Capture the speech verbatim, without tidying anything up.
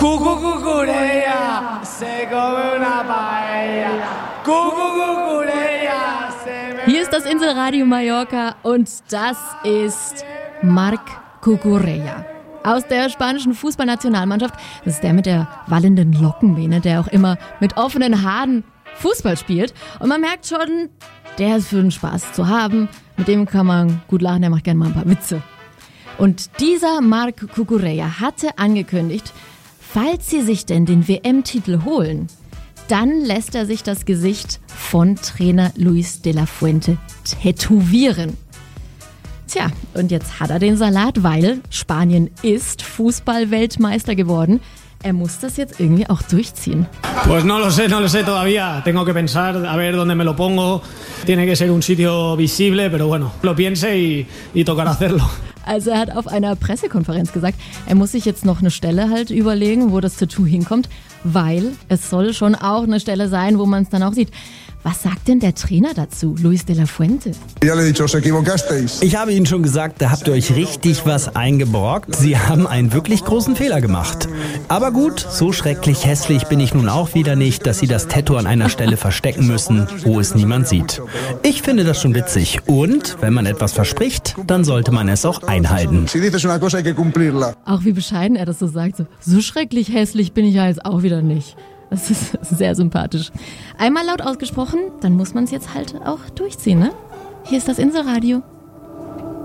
Cucucucurea, se come una paella. Cucucucurea, se me... Hier ist das Inselradio Mallorca und das ist Marc Cucurella. Aus der spanischen Fußballnationalmannschaft. Das ist der mit der wallenden Lockenmähne, der auch immer mit offenen Haaren Fußball spielt. Und man merkt schon, der ist für den Spaß zu haben. Mit dem kann man gut lachen, der macht gerne mal ein paar Witze. Und dieser Marc Cucurella hatte angekündigt, falls sie sich denn den W M-Titel holen, dann lässt er sich das Gesicht von Trainer Luis de la Fuente tätowieren. Tja, und jetzt hat er den Salat, weil Spanien ist Fußball-Weltmeister geworden. Er muss das jetzt irgendwie auch durchziehen. Pues no lo sé, no lo sé todavía. Tengo que pensar a ver dónde me lo pongo. Tiene que ser un sitio visible, pero bueno, lo piense y, y tocará hacerlo. Also er hat auf einer Pressekonferenz gesagt, er muss sich jetzt noch eine Stelle halt überlegen, wo das Tattoo hinkommt, weil es soll schon auch eine Stelle sein, wo man es dann auch sieht. Was sagt denn der Trainer dazu, Luis de la Fuente? Ich habe Ihnen schon gesagt, da habt ihr euch richtig was eingebrockt. Sie haben einen wirklich großen Fehler gemacht. Aber gut, so schrecklich hässlich bin ich nun auch wieder nicht, dass Sie das Tattoo an einer Stelle verstecken müssen, wo es niemand sieht. Ich finde das schon witzig. Und wenn man etwas verspricht, dann sollte man es auch einhalten. Auch wie bescheiden er das so sagt. So, so schrecklich hässlich bin ich ja jetzt auch wieder nicht. Das ist sehr sympathisch. Einmal laut ausgesprochen, dann muss man es jetzt halt auch durchziehen, ne? Hier ist das Inselradio.